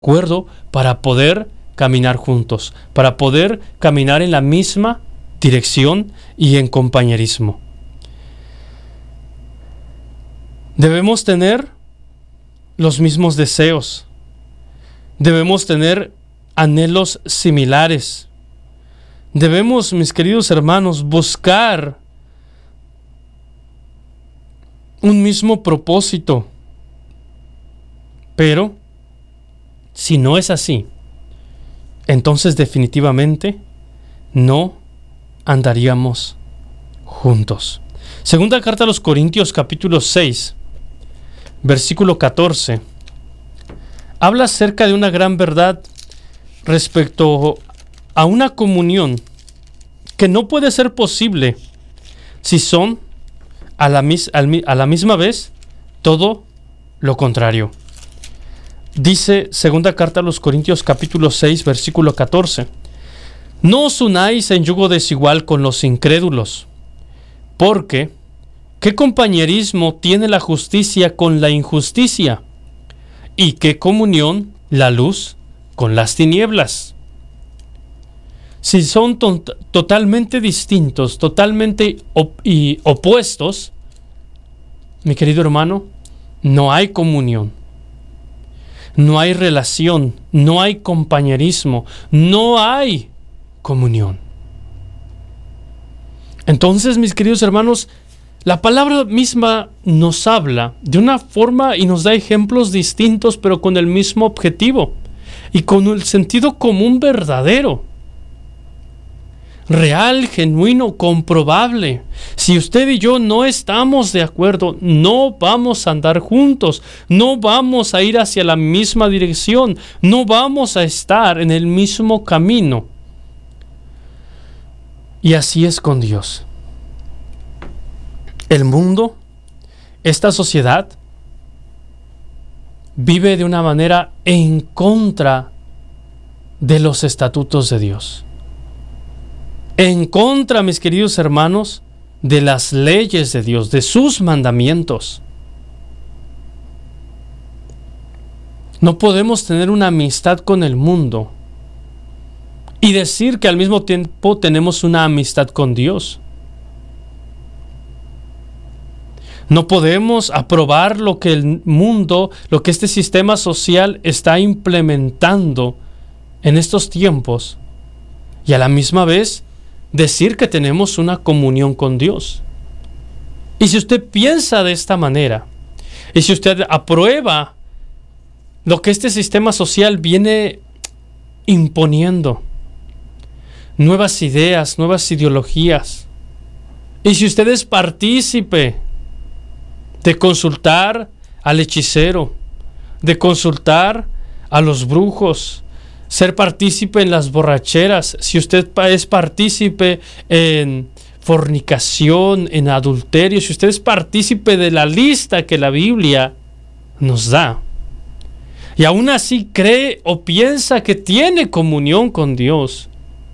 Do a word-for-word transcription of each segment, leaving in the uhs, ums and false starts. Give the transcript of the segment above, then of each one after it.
acuerdo para poder caminar juntos, para poder caminar en la misma dirección y en compañerismo. Debemos tener los mismos deseos. Debemos tener anhelos similares. Debemos, mis queridos hermanos, buscar un mismo propósito. Pero, si no es así, entonces definitivamente no andaríamos juntos. Segunda carta a los Corintios, capítulo seis, versículo catorce, habla acerca de una gran verdad respecto a una comunión que no puede ser posible si son a la, mis, a la misma vez todo lo contrario. Dice segunda carta a los Corintios capítulo seis versículo catorce: no os unáis en yugo desigual con los incrédulos, porque ¿qué compañerismo tiene la justicia con la injusticia? ¿Y qué comunión la luz con las tinieblas? Si son to- totalmente distintos, totalmente op- y opuestos, mi querido hermano, no hay comunión, no hay relación, no hay compañerismo, no hay comunión. Entonces, mis queridos hermanos, la palabra misma nos habla de una forma y nos da ejemplos distintos, pero con el mismo objetivo y con el sentido común verdadero, real, genuino, comprobable. Si usted y yo no estamos de acuerdo, no vamos a andar juntos, no vamos a ir hacia la misma dirección, no vamos a estar en el mismo camino. Y así es con Dios. El mundo, esta sociedad, vive de una manera en contra de los estatutos de Dios. En contra, mis queridos hermanos, de las leyes de Dios, de sus mandamientos. No podemos tener una amistad con el mundo y decir que al mismo tiempo tenemos una amistad con Dios. No podemos aprobar lo que el mundo, lo que este sistema social está implementando en estos tiempos y a la misma vez decir que tenemos una comunión con Dios. Y si usted piensa de esta manera, y si usted aprueba lo que este sistema social viene imponiendo, nuevas ideas, nuevas ideologías, y si usted es partícipe de consultar al hechicero, de consultar a los brujos, ser partícipe en las borracheras, si usted es partícipe en fornicación, en adulterio, si usted es partícipe de la lista que la Biblia nos da, y aún así cree o piensa que tiene comunión con Dios,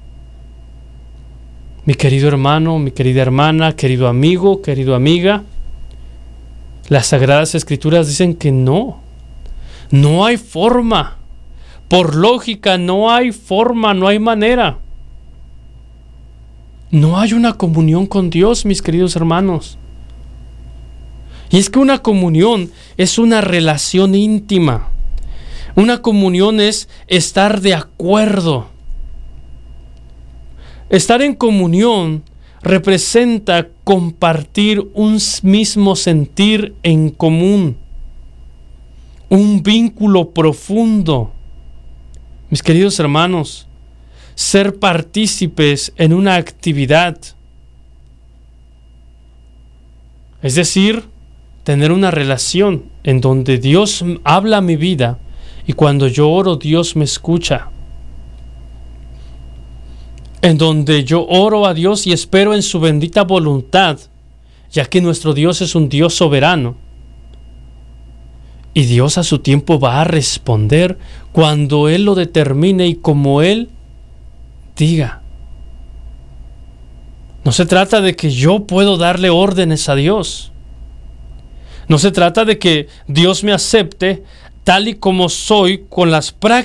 mi querido hermano, mi querida hermana, querido amigo, querida amiga, las Sagradas Escrituras dicen que no, no hay forma. Por lógica, no hay forma, no hay manera. No hay una comunión con Dios, mis queridos hermanos. Y es que una comunión es una relación íntima. Una comunión es estar de acuerdo. Estar en comunión representa compartir un mismo sentir en común, un vínculo profundo. Mis queridos hermanos, ser partícipes en una actividad, es decir, tener una relación en donde Dios habla a mi vida y cuando yo oro Dios me escucha, en donde yo oro a Dios y espero en su bendita voluntad, ya que nuestro Dios es un Dios soberano. Y Dios a su tiempo va a responder cuando Él lo determine y como Él diga. No se trata de que yo puedo darle órdenes a Dios. No se trata de que Dios me acepte tal y como soy con las prácticas